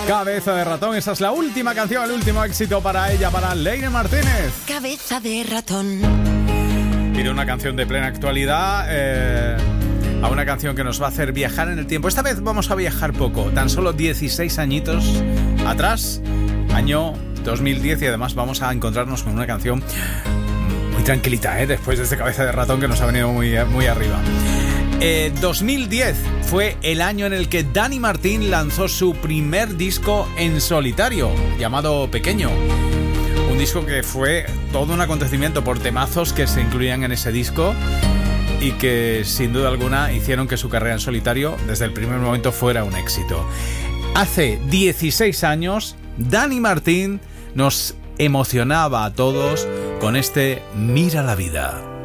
Cabeza de ratón, esa es la última canción, el último éxito para ella, para Leire Martínez. Cabeza de ratón. Y de una canción de plena actualidad a una canción que nos va a hacer viajar en el tiempo. Esta vez vamos a viajar poco, tan solo 16 añitos atrás, año 2010, y además vamos a encontrarnos con una canción muy tranquilita, después de este Cabeza de ratón que nos ha venido muy arriba. 2010 fue el año en el que Dani Martín lanzó su primer disco en solitario, llamado Pequeño. Un disco que fue todo un acontecimiento por temazos que se incluían en ese disco y que sin duda alguna hicieron que su carrera en solitario desde el primer momento fuera un éxito. Hace 16 años, Dani Martín nos emocionaba a todos con este Mira la vida.